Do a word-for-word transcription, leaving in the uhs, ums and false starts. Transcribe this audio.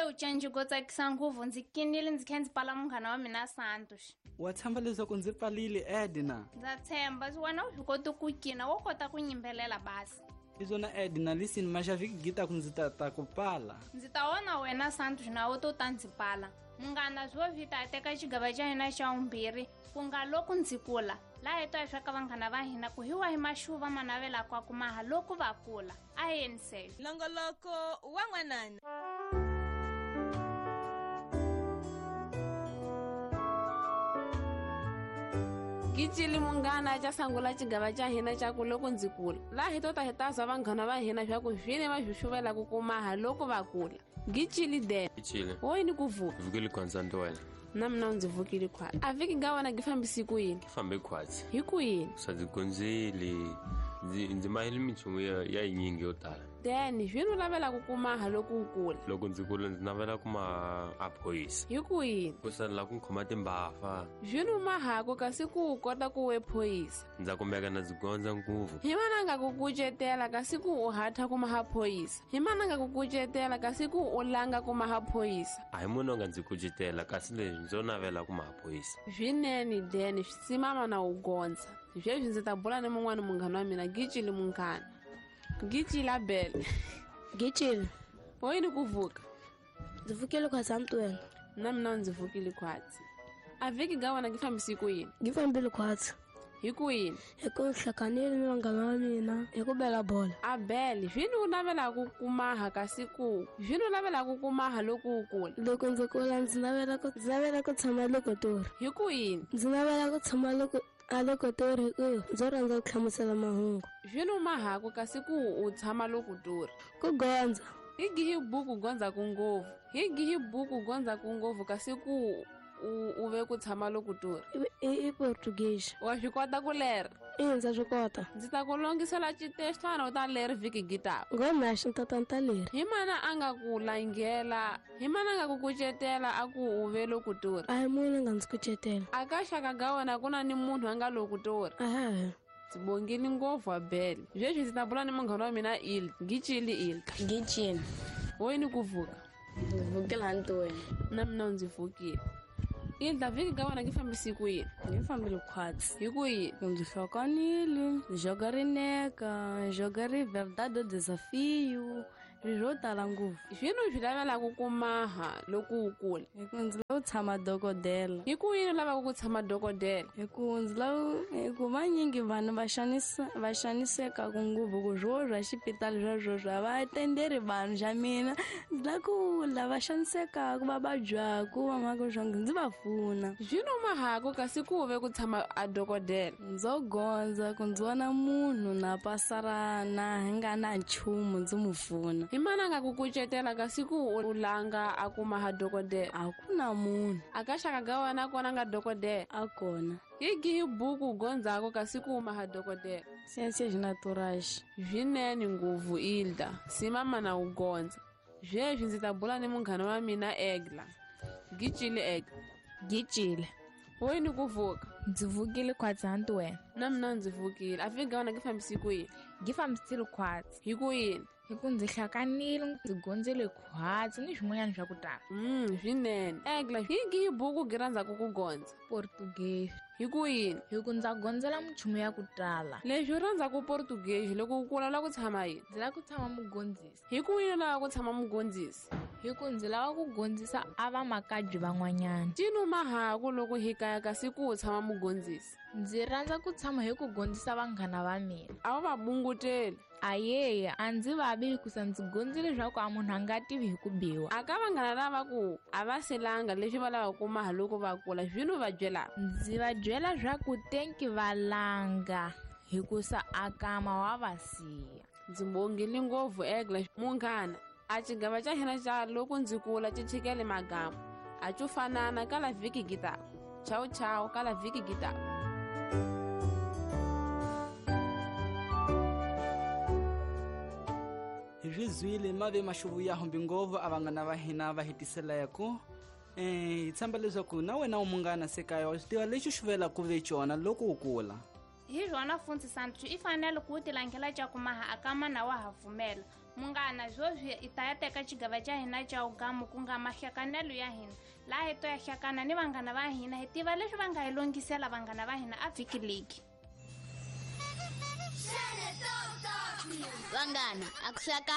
ucanji go tsakisa nguvu ndzi kinile ndzi khenzi pala munghana wa mina Santos. Wa tshamba leswaku ndzi palile Edna. Ndza tshemba wena u kota ku kina wo kota ku nyimbelela basi. Izona Edna listen mashaviki gita ku ndzi ta ku pala. Ndzi ta wona wena Santos na wo to tandzi pala. Munghana zwo vita teka xigaba xa hina xa umbirhi ku nga loko ndzi kula. La eto afika vanghana va hina ku hiwa hi mashuva manavela kwa kumaha loko va kula. A N C. Longoloko wa n'wanana. Gicili munghana cha sangula xigava xa hina xa ku loko ndzi kula. La hi tota hi ta zwa vanghana va hina swa ku zwine va xixuvela ku kumaha loko va kula. Gicili de. Gicili. Woyi ni ku vuka. Vukile kwanza ndo wena. Na mina ndzi vukile khwati. A viki nga wena gifambisi ku yini? Fambe khwati. Hi ku yini? Swa dzigondzeli. Ndzi ndzi maheli minchumu ya ya yinyingi yo tala. Then zwino lavela ku kumaha loko ukula. Loko ndzi kula ndzi navela kuma aphoyisa. Hi ku yini? Ku sala ku khoma timbafa. Zwino mahako kasi ku kota ku we phoyisa. Ndza kumeka na dzigonza nguvu. Hi mana nga ku kucetela kasi ku u hatha kuma ha phoyisa. Hi mana nga ku kucetela kasi ku u langa kuma ha phoyisa. A hi munhu nga ndzi kucetela kasi leswi ndzo navela kuma aphoyisa. Zwinene then simama na ugonza. Zweswi ndzi ta bula ni mun'wana munghana wa mina Gicili munghana. Gicili Abel. Gicili. Woyi ni ku vuka. Ndzi vukile khwatsi amtwena. Na mina ndzi vukile khwatsi. A viki ga wena gifambisi ku yini? Gifambile khwatsi. Hi ku yini? Hi ku hlanganile ni vanghana va mina hi ku bela bola. Abel zwino u navela ku kumaha kasi ku zwino u navela ku kumaha loko u kula. Loko ndzi kula ndzi navela ku ndzi navela ku tshama loko tori. Hi ku yini? Ndzi navela ku tshama loko a loko tori ku ndzo rhandza ku hlamusela mahungu. Zwino mahako kasi ku u tshama loko tori. Ku gondza. Hi gihi buku gondza ku ngovu. Hi gihi buku gondza ku ngovu kasi ku u ve ku tshama loko tori. I Portuguese. Wa swi kota ku lera? Ina ndza swi kota. Ndzi ta ku longisela xitextwana u ta leri vhiki gita. Ngoma xi tatanta leri. Hi mana a nga ku langela, hi mana nga ku kucetela a ku u ve loko tori. A hi munhu nga ndzi kucetela. A ka xaka ga wena ku na ni munhu a nga loko tori. Aha. Ndzi bongile ngopfu Abel. Zweswi ndzi ta bula ni munghana wa mina Il, Gicili Il. Gicili. Woyi ni ku vuka. Ndzi vukile antwena. Na mina ndzi vukile. Il David ga wena gifambisi ku yini? Ngifambile khwatsi. Hi ku yini? Ndzi hlokanile, joga rineka, joga ri verdade desafio, ro tala nguvu. Zwino swi lavela ku kumaha loko u kula. Hi ku ndzi lava ku tshama dokodela. Hi ku yini u lava ku tshama dokodela? Hi ku ndzi lava hi ku vanyingi vanhu va xanisa va xaniseka ku nguvu ku zwo ra xipitali zwa zwo zwa va tenderi vanhu ja mina. Ndzi lava ku lava xaniseka ku va badyaku va maka zwonge ndzi va pfuna. Zwino mahako kasi ku ve ku tshama a dokodela. Ndzo gondza ku ndzi vona munhu na pasarana hi nga na nchumu ndzi mu pfuna. Hi mana nga ku kucetela kasi ku u langa a kuma ha dokodela. A ku na munhu. A ka xaka ga wena kona nga dokodela. A kona. Hi gihi buku gondzako kasi ku uma ha dokodela. Ciências naturais. Zwinene nguvu Ilda, simama na ugonza. Zweswi ndzi ta bula ni munghana wa mina Egla. Gicili Egla. Gicili. Woyi ni ku vuka. Ndzi vukile khwatsi antwena. Na mina ndzi vukile. A viki ga wena gifambisi ku yini? Gifambisile khwatsi. Hi ku yini? Hi ku ndzi hlanganile ndzi gondzele khwatsi ni swin'wanyana swa ku tala. Mm, swinene. Egla hi gihi buku gi rhandzaku ku gondza? Portuguese. Hi ku yini? Hi ku ndza gondzela minchumu ya ku tala. Leswi u rhandzaku Portuguese loko u kula u lava ku tshama yini? Ndzi lava ku tshama mugondzisi. Hi ku yini u lava ku tshama mugondzisi? Hi ku ndzi lava ku gondzisa a va makabyi van'wanyana. Cini mahako loko hi kaya kasi ku u tshama mugondzisi? Ndzi rhandza ku tshama hi ku gondzisa vanghana va mina. A va va bunguteli? Ayeya a ndzi vavi hikusa ndzi gondzile leswaku a munhu a nga tivi hi ku biwa. A ka vanghana lava ku a va selanga leswi va lava ku maha loko va kula zwino va byela? Ndzi va byela swa ku tenki va langa hikusa a kama wa va siya. Ndzi bongile ngopfu Egla munghana. A xigava xa hina xa loko ndzi kula ci chikele magama. A cu fanana kala vhiki gitako. Ciao ciao kala vhiki gitako. Hi swi zwile mave maxuvu ya hombi ngopfu a vangana va hina va hetiseleko. Eh hi tshemba leswaku na wena u munghana sekaya wa swi tiva lexi xi vela ku ve xona loko u kula. Hi zwona Funsi Santos i fanele ku ti langela ca kumaha a ka mana wa ha pfumela. Munghana zwovhi i ta ya teka xigava xa hina xa ugamu ku nga mahlekanelo ya hina laha hi to ya hlakana ni vanghana va hina hi tiva leswi va nga hi longisela vanghana va hina a vhiki ligi. Vanghana, a ku hlaka